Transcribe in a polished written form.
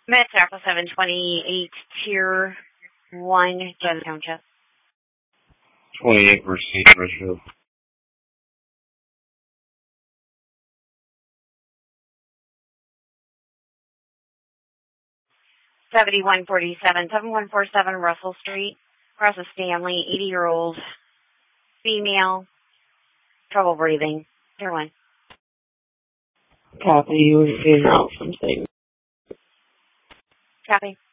Met Tackle 728, Tier 1, Jones Township. 28 received, Richfield. 7147, 7147 Russell Street, across of Stanley, 80-year-old female, trouble breathing. Tier 1. Copy, you were in out from St. Copy.